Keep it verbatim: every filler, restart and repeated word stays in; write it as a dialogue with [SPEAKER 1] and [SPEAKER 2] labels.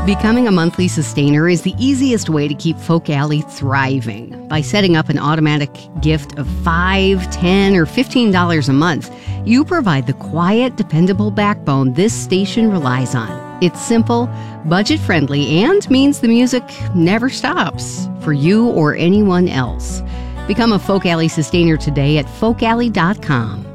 [SPEAKER 1] Becoming a monthly sustainer is the easiest way to keep Folk Alley thriving. By setting up an automatic gift of five, ten, or fifteen dollars a month, you provide the quiet, dependable backbone this station relies on. It's simple, budget-friendly, and means the music never stops for you or anyone else. Become a Folk Alley sustainer today at folk alley dot com.